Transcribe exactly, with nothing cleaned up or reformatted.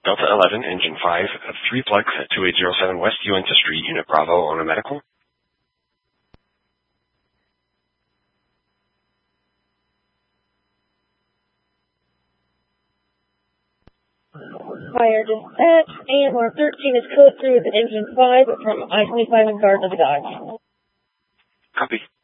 Delta eleven, Engine five, three Plex at two eight zero seven West Uinta Street, Unit Bravo, on a medical. Fire dispatch, A M R thirteen is code three with Engine five from I twenty-five in Garden of the Gods. Copy.